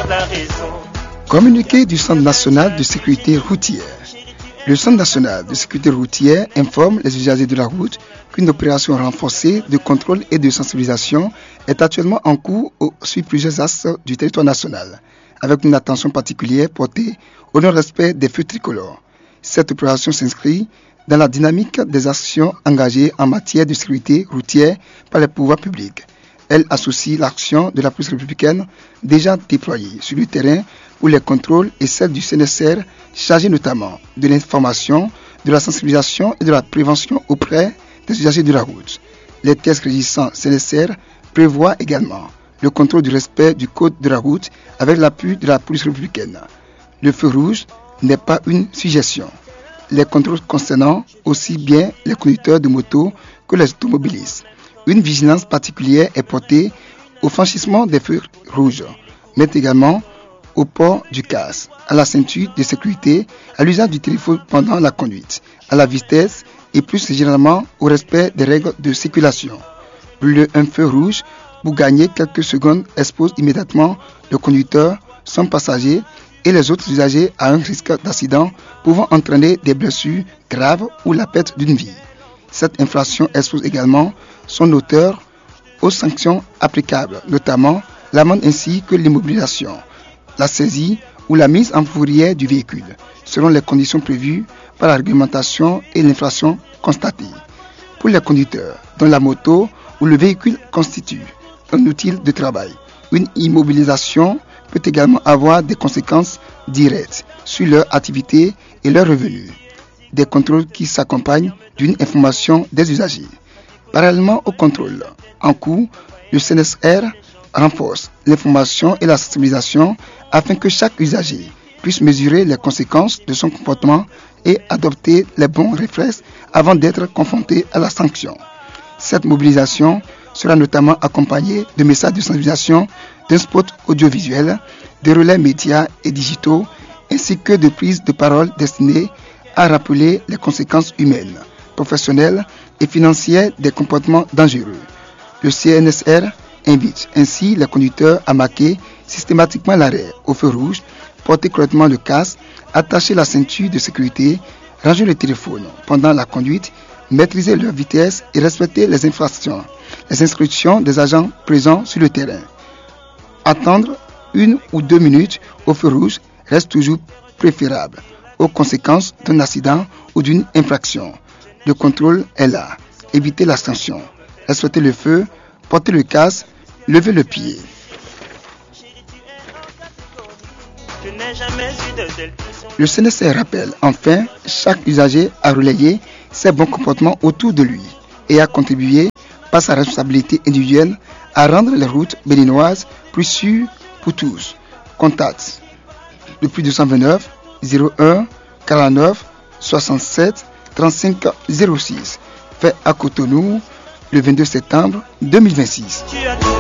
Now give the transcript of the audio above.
la raison. Communiqué du Centre national de sécurité routière. Le Centre national de sécurité routière informe les usagers de la route qu'une opération renforcée de contrôle et de sensibilisation est actuellement en cours sur plusieurs axes du territoire national, avec une attention particulière portée au non-respect des feux tricolores. Cette opération s'inscrit dans la dynamique des actions engagées en matière de sécurité routière par les pouvoirs publics. Elle associe l'action de la police républicaine déjà déployée sur le terrain pour les contrôles et celle du CNSR chargée notamment de l'information, de la sensibilisation et de la prévention auprès des usagers de la route. Les textes régissant CNSR prévoient également le contrôle du respect du code de la route avec l'appui de la police républicaine. Le feu rouge n'est pas une suggestion. Les contrôles concernant aussi bien les conducteurs de moto que les automobilistes. Une vigilance particulière est portée au franchissement des feux rouges, mais également au port du casque, à la ceinture de sécurité, à l'usage du téléphone pendant la conduite, à la vitesse et plus généralement au respect des règles de circulation. Un feu rouge pour gagner quelques secondes expose immédiatement le conducteur, son passager et les autres usagers à un risque d'accident pouvant entraîner des blessures graves ou la perte d'une vie. Cette infraction expose également son auteur aux sanctions applicables, notamment l'amende ainsi que l'immobilisation, la saisie ou la mise en fourrière du véhicule, selon les conditions prévues par la réglementation et l'infraction constatée. Pour les conducteurs dont la moto ou le véhicule constitue un outil de travail, une immobilisation peut également avoir des conséquences directes sur leur activité et leurs revenus. Des contrôles qui s'accompagnent d'une information des usagers. Parallèlement au contrôle en cours, le CNSR renforce l'information et la sensibilisation afin que chaque usager puisse mesurer les conséquences de son comportement et adopter les bons réflexes avant d'être confronté à la sanction. Cette mobilisation sera notamment accompagnée de messages de sensibilisation, d'un spot audiovisuel, de relais médias et digitaux, ainsi que de prises de parole destinées à rappeler les conséquences humaines, professionnelles et financières des comportements dangereux. Le CNSR invite ainsi les conducteurs à marquer systématiquement l'arrêt au feu rouge, porter correctement le casque, attacher la ceinture de sécurité, ranger le téléphone pendant la conduite, maîtriser leur vitesse et respecter les instructions des agents présents sur le terrain. Attendre 1 ou 2 minutes au feu rouge reste toujours préférable aux conséquences d'un accident ou d'une infraction. Le contrôle est là. Éviter la sanction. Respecter le feu, porter le casque, lever le pied. Le CNSR rappelle enfin chaque usager à relayer ses bons comportements autour de lui et à contribuer par sa responsabilité individuelle à rendre les routes béninoises plus sûres pour tous. Contact le plus 229 01 49 67 35 06 fait à Cotonou le 22 septembre 2026.